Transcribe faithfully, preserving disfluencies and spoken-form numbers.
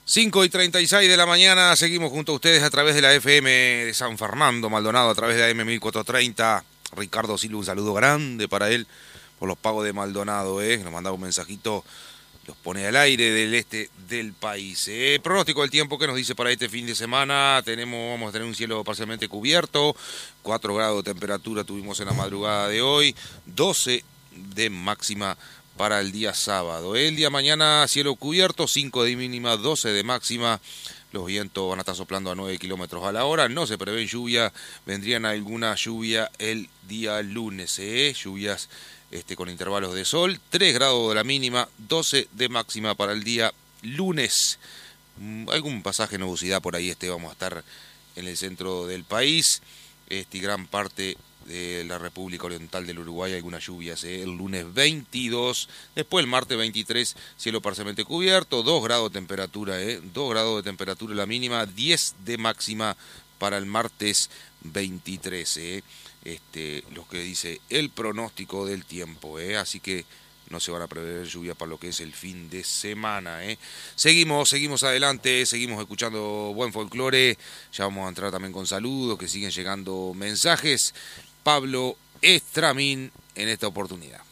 cinco y treinta y seis de la mañana, seguimos junto a ustedes a través de la F M de San Fernando, Maldonado, a través de A M mil cuatrocientos treinta. Ricardo Silva, un saludo grande para él por los pagos de Maldonado, ¿eh? Nos mandaba un mensajito, los pone al aire del este del país. ¿eh? Pronóstico del tiempo que nos dice para este fin de semana, tenemos, vamos a tener un cielo parcialmente cubierto, cuatro grados de temperatura tuvimos en la madrugada de hoy, doce de máxima para el día sábado. El día mañana cielo cubierto, cinco de mínima, doce de máxima. Los vientos van a estar soplando a nueve kilómetros a la hora. No se prevé lluvia, vendrían alguna lluvia el día lunes. ¿eh? Lluvias este, con intervalos de sol. tres grados de la mínima, doce de máxima para el día lunes. Algún pasaje de nubosidad por ahí este vamos a estar en el centro del país. Este, gran parte de la República Oriental del Uruguay, algunas lluvias ¿eh? el lunes veintidós, después el martes veintitrés, cielo parcialmente cubierto, dos grados de temperatura, ¿eh? dos grados de temperatura la mínima, diez de máxima para el martes veintitrés, ¿eh? este, lo que dice el pronóstico del tiempo, ¿eh? así que no se van a prever lluvia para lo que es el fin de semana. ¿eh? Seguimos, seguimos adelante, seguimos escuchando buen folclore. Ya vamos a entrar también con saludos, que siguen llegando mensajes. Pablo Estramín en esta oportunidad.